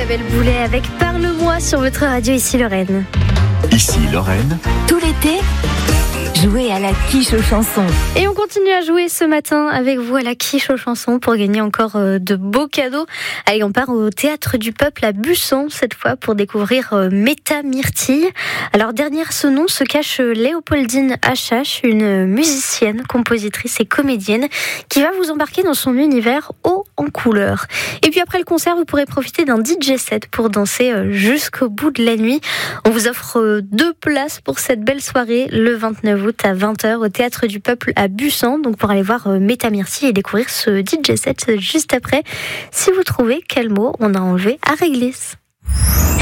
Isabelle Boulet avec Parle-moi sur votre radio, ici Lorraine. Ici Lorraine. Tout l'été, jouez à la quiche aux chansons. Et on continue à jouer ce matin avec vous à la quiche aux chansons pour gagner encore de beaux cadeaux. Allez, on part au Théâtre du Peuple à Bussan cette fois pour découvrir Meta Myrtille. Alors derrière ce nom se cache Léopoldine Achache, une musicienne, compositrice et comédienne qui va vous embarquer dans son univers haut en couleurs. Et puis après le concert, vous pourrez profiter d'un DJ set pour danser jusqu'au bout de la nuit. On vous offre 2 places pour cette belle soirée le 29 août à 20h au Théâtre du Peuple à Bussan, donc pour aller voir Meta Myrtille et découvrir ce DJ set juste après, si vous trouvez quel mot on a enlevé à Réglisse.